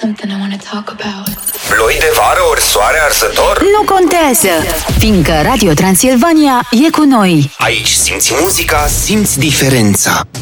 Something I want to talk about. Ploi de vară ori soare arsător? Nu contează, fiindcă Radio Transilvania e cu noi. Aici simți muzica, simți diferența.